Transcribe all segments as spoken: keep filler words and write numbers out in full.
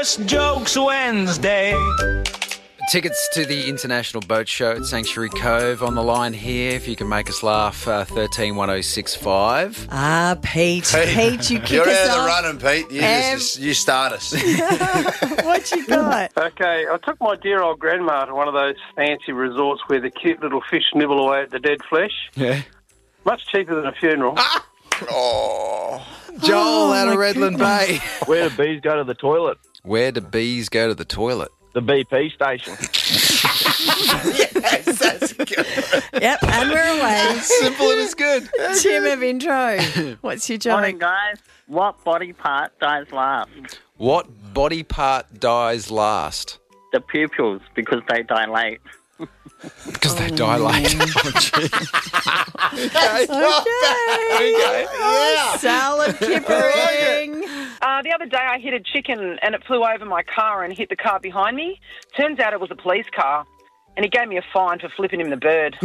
Just Jokes Wednesday. Tickets to the International Boat Show at Sanctuary Cove on the line here. If you can make us laugh, uh, thirteen one oh six five. Ah, Pete. Pete, you kick You're us out of the off. running, Pete. You, Um, just, you start us. What you got? Okay, I took my dear old grandma to one of those fancy resorts where the cute little fish nibble away at the dead flesh. Yeah. Much cheaper than a funeral. Oh. Joel Oh, out of my Redland Bay. Where do bees go to the toilet? Where do bees go to the toilet? The B P station. Yes, that's good. Yep, and we're away. Simple and it's good. Tim of intro. What's your job? Morning, guys. What body part dies last? What body part dies last? The pupils, because they dilate. Because they dilate. Oh, gee. Okay. Okay. Yeah. Salad kippering. Uh, the other day I hit a chicken and it flew over my car and hit the car behind me. Turns out it was a police car and he gave me a fine for flipping him the bird.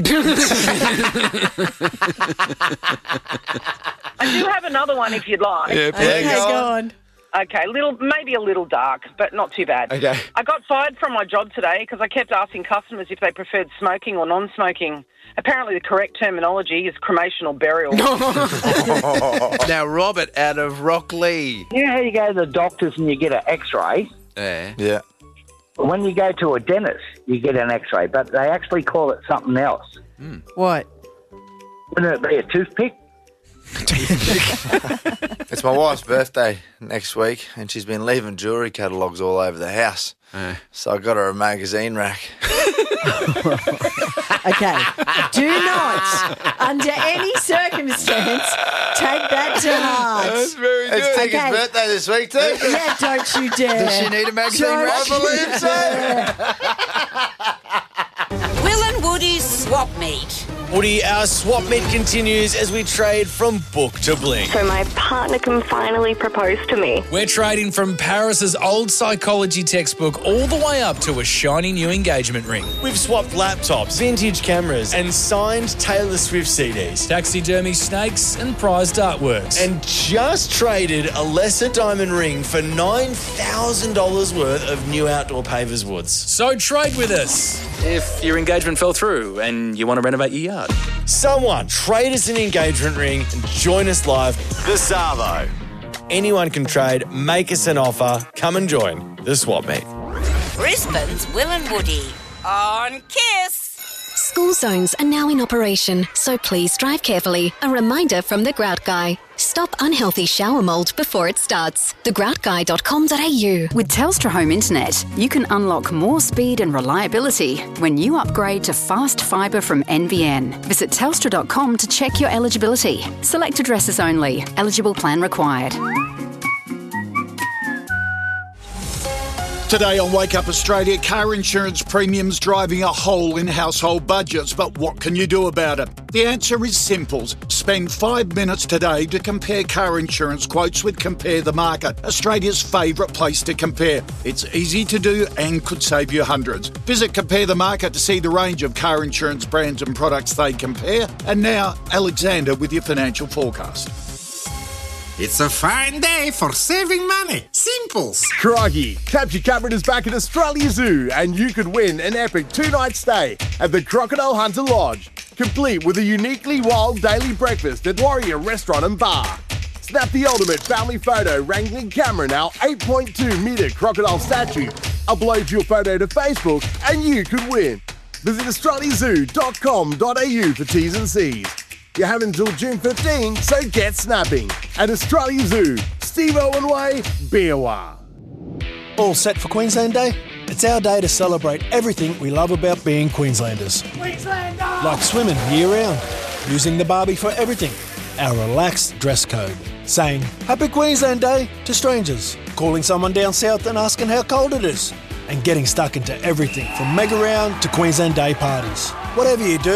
I do have another one if you'd like. Yeah, Okay, please. go on. Okay, little, maybe a little dark, but not too bad. Okay. I got fired from my job today because I kept asking customers if they preferred smoking or non-smoking. Apparently the correct terminology is cremation or burial. Now, Robert out of Rockley. You know how you go to the doctors and you get an x-ray? Yeah. Yeah. When you go to a dentist, you get an x-ray, but they actually call it something else. What? Wouldn't it be a toothpick? It's my wife's birthday next week, and she's been leaving jewellery catalogues all over the house. Uh. So I got her a magazine rack. Okay. Do not, under any circumstance, take that to heart. very It's Tigger's Okay. birthday this week too. Yeah, don't you dare. Does she need a magazine Don't rack? I believe so. Will and Woody's swap meet. Woody, our swap meet continues as we trade from book to bling. So my partner can finally propose to me. We're trading from Paris's old psychology textbook all the way up to a shiny new engagement ring. We've swapped laptops, vintage cameras, and signed Taylor Swift C Ds, taxidermy snakes, and prized artworks. And just traded a lesser diamond ring for nine thousand dollars worth of new outdoor pavers woods. So trade with us. If your engagement fell through and you want to renovate your yard. Someone trade us an engagement ring and join us live. The Savo. Anyone can trade, make us an offer, come and join the swap meet. Brisbane's Will and Woody on Kiss. School zones are now in operation, so please drive carefully. A reminder from The Grout Guy. Stop unhealthy shower mould before it starts. the grout guy dot com dot a u. With Telstra Home Internet, you can unlock more speed and reliability when you upgrade to fast fibre from N B N. Visit telstra dot com to check your eligibility. Select addresses only. Eligible plan required. Today on Wake Up Australia, car insurance premiums driving a hole in household budgets, but what can you do about it? The answer is simple. Spend five minutes today to compare car insurance quotes with Compare the Market, Australia's favourite place to compare. It's easy to do and could save you hundreds. Visit Compare the Market to see the range of car insurance brands and products they compare. And now, Alexander with your financial forecast. It's a fine day for saving money. Simples. Crikey, Capture Cameron is back at Australia Zoo and you could win an epic two-night stay at the Crocodile Hunter Lodge, complete with a uniquely wild daily breakfast at Warrior Restaurant and Bar. Snap the ultimate family photo wrangling Cameron, our eight point two metre crocodile statue. Upload your photo to Facebook and you could win. Visit australia zoo dot com dot a u for T's and C's. You have until June fifteenth, so get snapping. At Australia Zoo, Steve Owen Way, Beerwah. All set for Queensland Day? It's our day to celebrate everything we love about being Queenslanders. Queenslander! Like swimming year-round, using the barbie for everything, our relaxed dress code, saying Happy Queensland Day to strangers, calling someone down south and asking how cold it is, and getting stuck into everything from mega round to Queensland Day parties. Whatever you do,